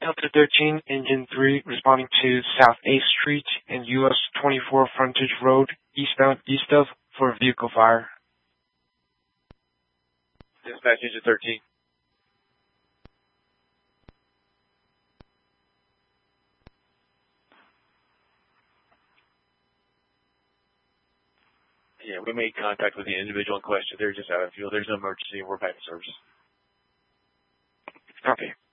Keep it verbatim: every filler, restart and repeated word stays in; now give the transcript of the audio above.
Delta thirteen, Engine three, responding to South eighth Street and U S twenty-four Frontage Road, eastbound east of, for a vehicle fire. Dispatch Engine thirteen. Yeah, we made contact with the individual in question. They're just out of fuel. There's no emergency. We're back in service. Copy.